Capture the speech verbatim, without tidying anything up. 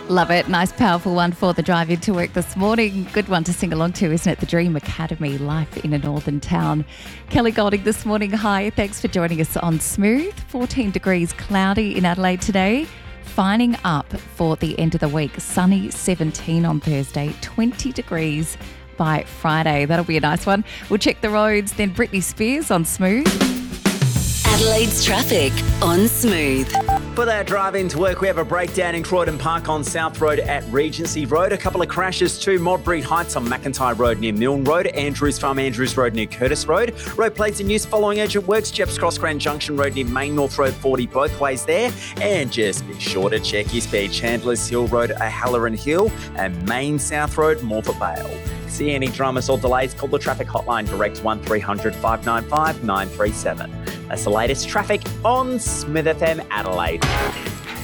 Love it. Nice, powerful one for the drive into work this morning. Good one to sing along to, isn't it? The Dream Academy, Life in a Northern Town. Kelly Golding this morning. Hi, thanks for joining us on Smooth. fourteen degrees cloudy in Adelaide today. Fining up for the end of the week. Sunny, seventeen on Thursday, twenty degrees by Friday. That'll be a nice one. We'll check the roads, then Britney Spears on Smooth. Adelaide's traffic on Smooth. For that drive into work, we have a breakdown in Croydon Park on South Road at Regency Road. A couple of crashes too. Modbury Heights on McIntyre Road near Milne Road. Andrews Farm, Andrews Road near Curtis Road. Road plates in use following urgent works. Jepps Cross Grand Junction Road near Main North Road forty both ways there. And just be sure to check your speed. Chandler's Hill Road, Halloran Hill. And Main South Road, Morpeth Vale. See any dramas or delays, call the traffic hotline direct one three hundred five nine five nine three seven. That's the latest traffic on Smooth F M Adelaide.